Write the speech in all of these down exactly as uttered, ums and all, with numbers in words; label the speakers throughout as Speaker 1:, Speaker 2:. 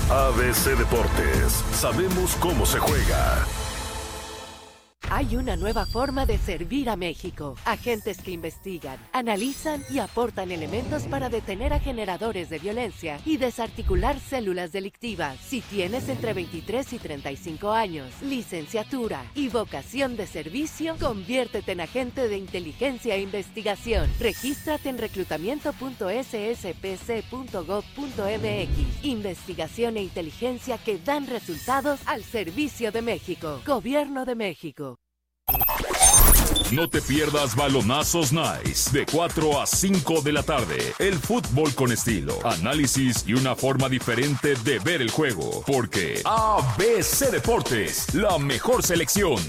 Speaker 1: A B C Deportes, sabemos cómo se juega.
Speaker 2: Hay una nueva forma de servir a México. Agentes que investigan, analizan y aportan elementos para detener a generadores de violencia y desarticular células delictivas. Si tienes entre veintitrés y treinta y cinco años, licenciatura y vocación de servicio, conviértete en agente de inteligencia e investigación. Regístrate en reclutamiento punto s s p c punto gov punto m x. Investigación e inteligencia que dan resultados al servicio de México. Gobierno de México.
Speaker 3: No te pierdas Balonazos Nice de cuatro a cinco de la tarde. El fútbol con estilo, análisis y una forma diferente de ver el juego. Porque A B C Deportes, la mejor selección.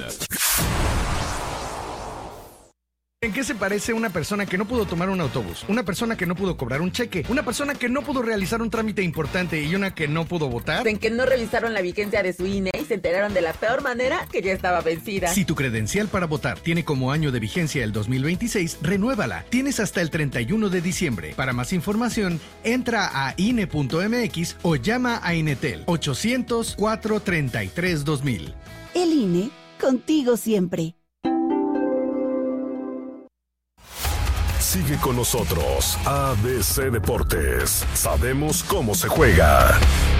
Speaker 4: ¿En qué se parece una persona que no pudo tomar un autobús? Una persona que no pudo cobrar un cheque, una persona que no pudo realizar un trámite importante y una que no pudo votar.
Speaker 5: En que no revisaron la vigencia de su I N E y se enteraron de la peor manera que ya estaba vencida.
Speaker 4: Si tu credencial para votar tiene como año de vigencia el dos mil veintiséis, renuévala. Tienes hasta el treinta y uno de diciembre. Para más información, entra a I N E punto m x o llama a Inetel ochocientos, cuatrocientos treinta y tres, dos mil.
Speaker 6: El I N E, contigo siempre.
Speaker 1: Sigue con nosotros, A B C Deportes. Sabemos cómo se juega.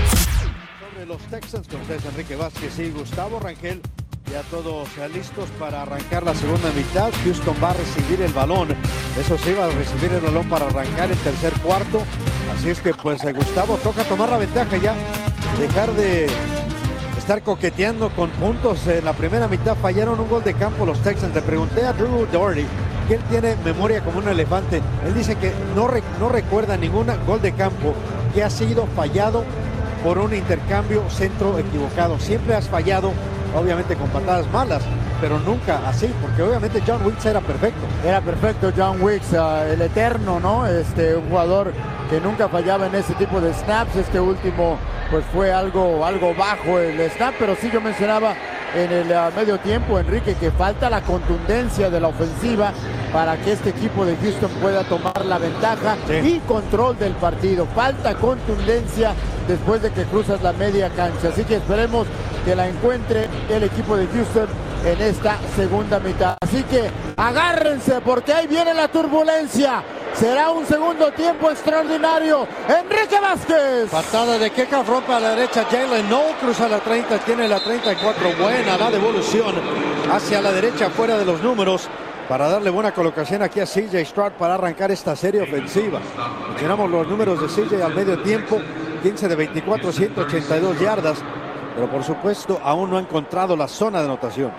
Speaker 7: Sobre los Texans con ustedes Enrique Vázquez y Gustavo Rangel. Ya todos listos para arrancar la segunda mitad. Houston va a recibir el balón. Eso sí, va a recibir el balón para arrancar el tercer cuarto. Así es que pues Gustavo toca tomar la ventaja ya. Dejar de estar coqueteando con puntos. En la primera mitad fallaron un gol de campo los Texans. Le pregunté a Drew Doherty, que él tiene memoria como un elefante. Él dice que no, re, no recuerda ningún gol de campo que ha sido fallado por un intercambio centro equivocado. Siempre has fallado, obviamente con patadas malas, pero nunca así, porque obviamente John Wicks era perfecto.
Speaker 8: Era perfecto John Wicks, uh, el eterno, ¿no? Este, un jugador que nunca fallaba en ese tipo de snaps. Este último, pues fue algo, algo bajo el snap, pero sí yo mencionaba en el uh, medio tiempo, Enrique, que falta la contundencia de la ofensiva para que este equipo de Houston pueda tomar la ventaja sí. y control del partido. Falta contundencia después de que cruzas la media cancha. Así que esperemos que la encuentre el equipo de Houston en esta segunda mitad. Así que agárrense porque ahí viene la turbulencia. Será un segundo tiempo extraordinario. Enrique Vázquez.
Speaker 7: Patada de Kickoff, rompe a la derecha. Jalen Noel cruza la treinta, tiene la treinta y cuatro. Buena la devolución hacia la derecha, fuera de los números, para darle buena colocación aquí a C J Stroud para arrancar esta serie ofensiva. Mencionamos los números de C J al medio tiempo. quince de veinticuatro, ciento ochenta y dos yardas. Pero por supuesto aún no ha encontrado la zona de anotación.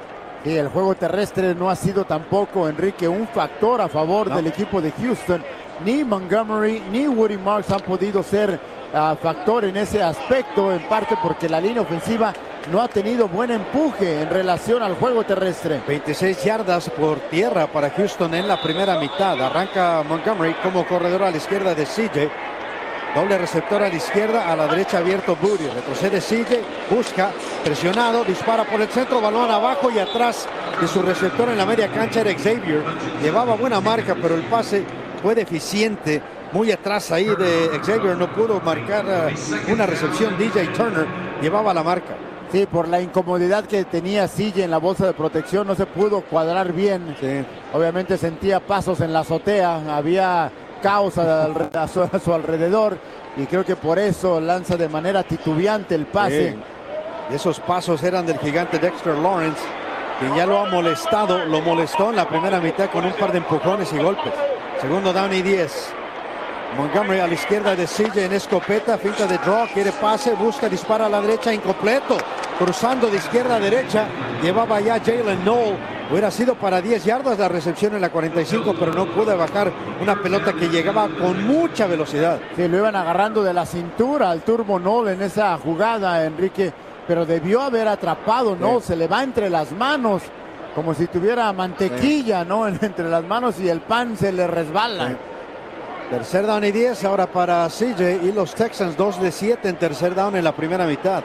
Speaker 8: Y el juego terrestre no ha sido tampoco, Enrique, un factor a favor no. del equipo de Houston. Ni Montgomery ni Woody Marks han podido ser uh, factor en ese aspecto, en parte porque la línea ofensiva no ha tenido buen empuje en relación al juego terrestre.
Speaker 7: veintiséis yardas por tierra para Houston en la primera mitad. Arranca Montgomery como corredor a la izquierda de C J. Doble receptor a la izquierda, a la derecha abierto Booty. Retrocede C J, busca, presionado, dispara por el centro, balón abajo y atrás de su receptor en la media cancha era Xavier. Llevaba buena marca, pero el pase fue deficiente. Muy atrás ahí de Xavier, no pudo marcar uh, una recepción. D J Turner llevaba la marca.
Speaker 8: Sí, por la incomodidad que tenía C J en la bolsa de protección, no se pudo cuadrar bien. Sí. Obviamente sentía pasos en la azotea, había caos a, a, su, a su alrededor y creo que por eso lanza de manera titubeante el pase.
Speaker 7: Sí. Y esos pasos eran del gigante Dexter Lawrence, quien ya lo ha molestado, lo molestó en la primera mitad con un par de empujones y golpes. Segundo down y diez. Montgomery a la izquierda de C J en escopeta, finta de draw, quiere pase, busca, dispara a la derecha, incompleto. Cruzando de izquierda a derecha, llevaba ya Jalen Noel. Hubiera sido para diez yardas la recepción en la cuarenta y cinco, pero no pudo bajar una pelota que llegaba con mucha velocidad.
Speaker 8: Sí, lo iban agarrando de la cintura al Turbo Noel en esa jugada, Enrique, pero debió haber atrapado, ¿no? Sí. Se le va entre las manos, como si tuviera mantequilla, sí. ¿no? Entre las manos y el pan se le resbala. Sí.
Speaker 7: Tercer down y diez ahora para C J y los Texans dos de siete en tercer down en la primera mitad.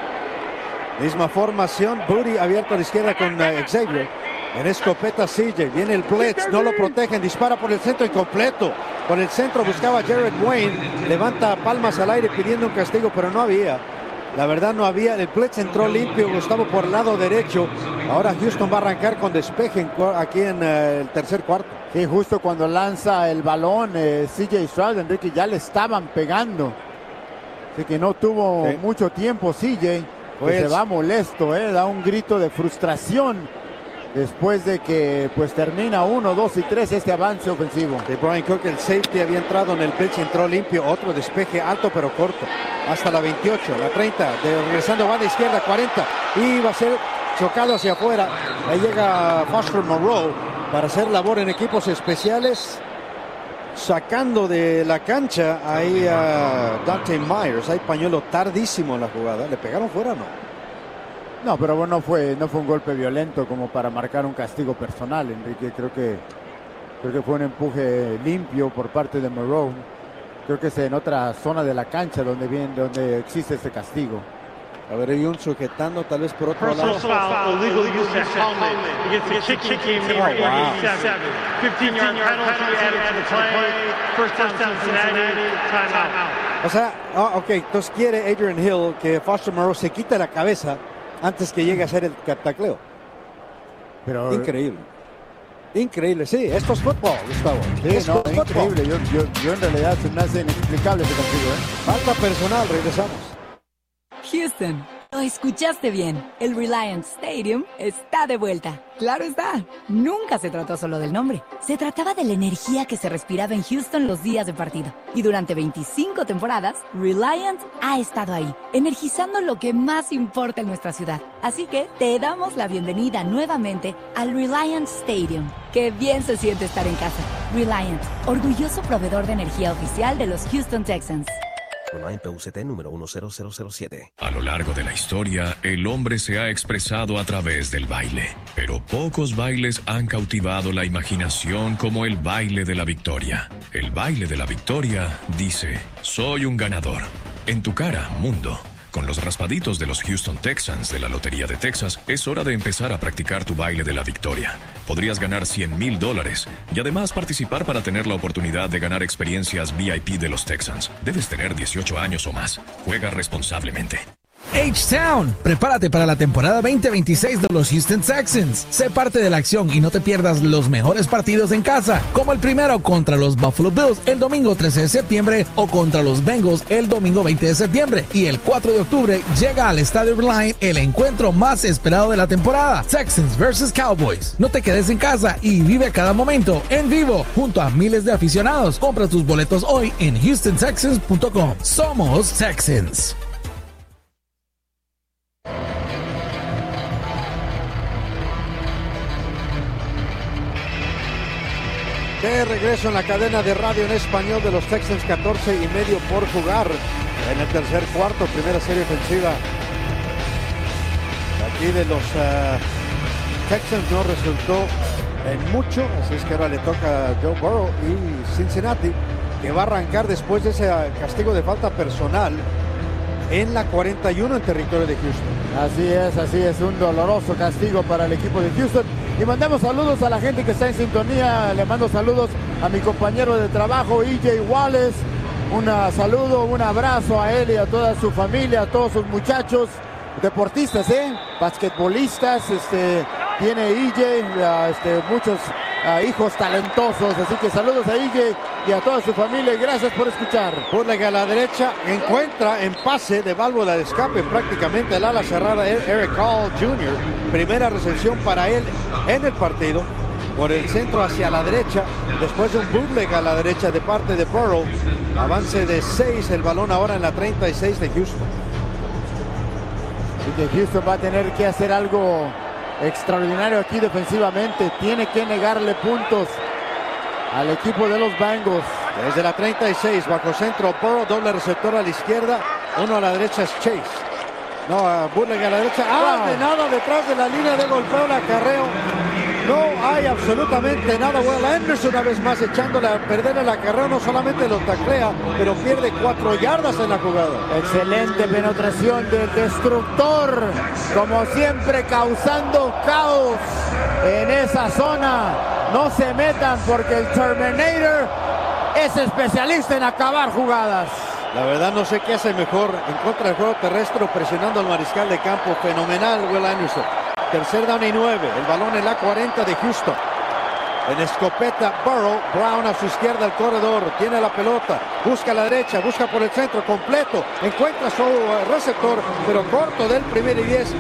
Speaker 7: Misma formación, Booty abierto a la izquierda con uh, Xavier. En escopeta C J, viene el blitz, no lo protegen, dispara por el centro incompleto. Por el centro buscaba Jared Wayne, levanta palmas al aire pidiendo un castigo, pero no había. La verdad no había. El blitz entró limpio, Gustavo, por el lado derecho. Ahora Houston va a arrancar con despeje en, aquí en uh, el tercer cuarto.
Speaker 8: Sí, justo cuando lanza el balón eh, C J Stroud, Enrique, ya le estaban pegando. Así que no tuvo sí. mucho tiempo C J. Pues se va molesto, eh, da un grito de frustración después de que pues termina uno, dos y tres este avance ofensivo.
Speaker 7: De Brian Cook, el safety, había entrado en el blitz, entró limpio, otro despeje alto pero corto, hasta la veintiocho, la treinta, de, regresando va de izquierda, cuarenta, y va a ser chocado hacia afuera. Ahí llega Foster Moreau para hacer labor en equipos especiales, sacando de la cancha ahí a Dante Myers. Hay pañuelo tardísimo en la jugada. ¿Le pegaron fuera o no?
Speaker 8: No, pero bueno, no fue, no fue un golpe violento como para marcar un castigo personal, Enrique. Creo que, creo que fue un empuje limpio por parte de Moreau. Creo que es en otra zona de la cancha donde, viene, donde existe ese castigo.
Speaker 7: A ver, hay un sujetando tal vez por otro lado. O sea, oh, ok, entonces quiere Adrian Hill que Foster Moreau se quite la cabeza antes que llegue a hacer el tacleo. Pero increíble. Increíble, sí, esto es fútbol, Gustavo.
Speaker 8: Sí,
Speaker 7: es
Speaker 8: no,
Speaker 7: fútbol.
Speaker 8: Increíble. Yo, yo, yo en realidad se me hace inexplicable ese castigo, ¿eh?
Speaker 7: Falta personal, regresamos.
Speaker 9: Houston, lo escuchaste bien. El Reliant Stadium está de vuelta. Claro está. Nunca se trató solo del nombre. Se trataba de la energía que se respiraba en Houston los días de partido. Y durante veinticinco temporadas, Reliant ha estado ahí, energizando lo que más importa en nuestra ciudad. Así que te damos la bienvenida nuevamente al Reliant Stadium. Qué bien se siente estar en casa. Reliant, orgulloso proveedor de energía oficial de los Houston Texans.
Speaker 10: Reliant P U C T número uno cero cero cero siete.
Speaker 3: A lo largo de la historia, el hombre se ha expresado a través del baile, pero pocos bailes han cautivado la imaginación como el baile de la victoria. El baile de la victoria dice: soy un ganador. En tu cara, mundo. Con los raspaditos de los Houston Texans de la Lotería de Texas, es hora de empezar a practicar tu baile de la victoria. Podrías ganar cien mil dólares y además participar para tener la oportunidad de ganar experiencias V I P de los Texans. Debes tener dieciocho años o más. Juega responsablemente.
Speaker 11: H-Town, prepárate para la temporada veinte veintiséis de los Houston Texans. Sé parte de la acción y no te pierdas los mejores partidos en casa, como el primero contra los Buffalo Bills el domingo trece de septiembre o contra los Bengals el domingo veinte de septiembre. Y el cuatro de octubre llega al Estadio Reliant el encuentro más esperado de la temporada, Texans versus Cowboys. No te quedes en casa y vive cada momento en vivo junto a miles de aficionados. Compra tus boletos hoy en houston texans punto com. Somos Texans.
Speaker 7: De regreso en la cadena de radio en español de los Texans, catorce y medio por jugar en el tercer cuarto, primera serie ofensiva aquí de los uh, Texans no resultó en mucho, así es que ahora le toca a Joe Burrow y Cincinnati, que va a arrancar después de ese castigo de falta personal en la cuarenta y uno en territorio de Houston.
Speaker 8: Así es, así es, un doloroso castigo para el equipo de Houston. Y mandamos saludos a la gente que está en sintonía. Le mando saludos a mi compañero de trabajo, E J Wallace. Un saludo, un abrazo a él y a toda su familia, a todos sus muchachos, deportistas, ¿eh? Basquetbolistas, este, tiene E J, este, muchos uh, hijos talentosos. Así que saludos a E J y a toda su familia y gracias por escuchar.
Speaker 7: Bootleg a la derecha, encuentra en pase de válvula de escape prácticamente el ala cerrada Eric Hall junior Primera recepción para él en el partido. Por el centro hacia la derecha, después de un bootleg a la derecha de parte de Burrow. Avance de seis, el balón ahora en la treinta y seis de Houston.
Speaker 8: Y que Houston va a tener que hacer algo extraordinario aquí defensivamente. Tiene que negarle puntos al equipo de los Bengals.
Speaker 7: Desde la treinta y seis, bajo centro Burrow, doble receptor a la izquierda, uno a la derecha es Chase. No, a Bootleg a la derecha. Ah, de nada detrás de la línea de golpeo, el acarreo. No hay absolutamente nada. Will Anderson una vez más echándole a perder el acarreo. No solamente lo taclea, pero pierde cuatro yardas en la jugada.
Speaker 8: Excelente penetración del destructor. Como siempre, causando caos en esa zona. No se metan porque el Terminator es especialista en acabar jugadas.
Speaker 7: La verdad no sé qué hace mejor en contra del juego terrestre o presionando al mariscal de campo. Fenomenal Will Anderson. Tercer down y nueve. El balón en la cuarenta de Houston. En escopeta Burrow. Brown a su izquierda al corredor. Tiene la pelota. Busca a la derecha. Busca por el centro. Completo. Encuentra su receptor. Pero corto del primer y diez.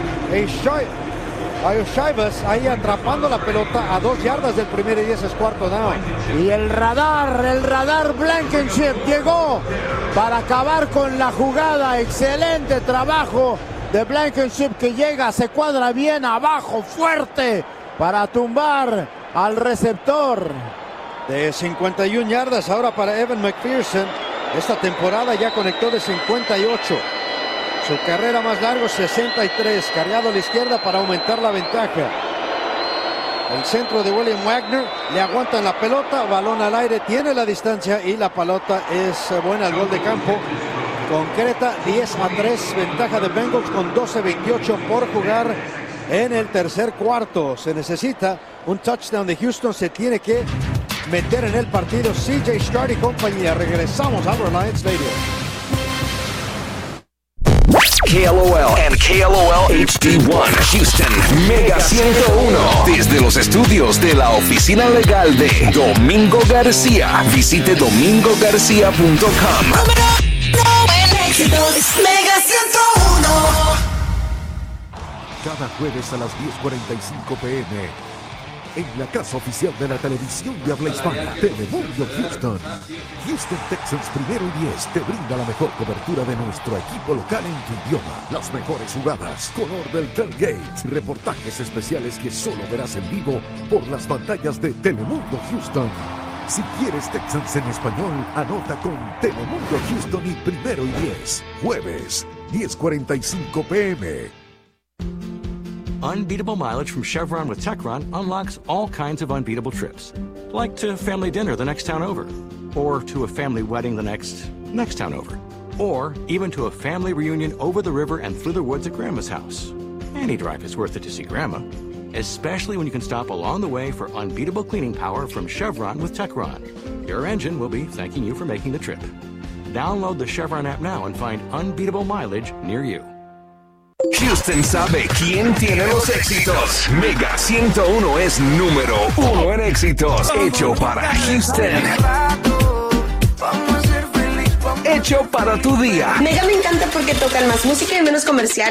Speaker 7: Shivas ahí atrapando la pelota a dos yardas del primer y diez. Es cuarto down.
Speaker 8: Y el radar. El radar Blankenship llegó para acabar con la jugada. Excelente trabajo de Blankenship, que llega, se cuadra bien abajo, fuerte, para tumbar al receptor.
Speaker 7: De cincuenta y una yardas ahora para Evan McPherson. Esta temporada ya conectó de cincuenta y ocho. Su carrera más larga, sesenta y tres. Cargado a la izquierda para aumentar la ventaja. El centro de William Wagner. Le aguantan la pelota. Balón al aire. Tiene la distancia y la pelota es buena. El gol de campo concreta. diez a tres. Ventaja de Bengals con doce veintiocho por jugar en el tercer cuarto. Se necesita un touchdown de Houston. Se tiene que meter en el partido C J Stroud y compañía. Regresamos a Reliant Stadium.
Speaker 12: K L O L and K L O L H D uno Houston Mega ciento uno desde los estudios de la oficina legal de Domingo García. Visite domingo garcía punto com.
Speaker 13: Mega ciento uno.
Speaker 14: Cada jueves a las diez cuarenta y cinco p m en la casa oficial de la televisión de habla hispana, Telemundo Houston. Houston Texans primero y diez te brinda la mejor cobertura de nuestro equipo local en tu idioma. Las mejores jugadas, color del tailgate, reportajes especiales que solo verás en vivo por las pantallas de Telemundo Houston. Si quieres Texans en español, anota con Telemundo Houston y primero y diez. Jueves, diez cuarenta y cinco p m
Speaker 15: Unbeatable mileage from Chevron with Techron unlocks all kinds of unbeatable trips. Like to family dinner the next town over. Or to a family wedding the next, next town over. Or even to a family reunion over the river and through the woods at Grandma's house. Any drive is worth it to see Grandma. Especially when you can stop along the way for unbeatable cleaning power from Chevron with Techron. Your engine will be thanking you for making the trip. Download the Chevron app now and find unbeatable mileage near you.
Speaker 12: Houston sabe quién tiene los éxitos. Mega ciento uno es número uno en éxitos. Hecho para Houston. Hecho para tu día.
Speaker 16: Mega me encanta porque tocan más música y menos comercial.